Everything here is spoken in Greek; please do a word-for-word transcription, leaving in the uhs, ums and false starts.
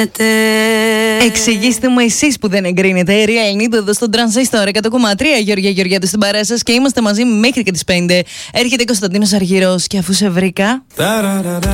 Εξηγήστε μου εσείς που δεν εγκρίνετε. Η Ρία Ελνίδου εδώ στον Τρανζίστορ εκατό κόμμα τρία. Γεωργία Γεωργιάδου στην παρέα σας και είμαστε μαζί μέχρι και τις πέντε. Έρχεται Κωνσταντίνος Αργυρός και αφού σε βρήκα.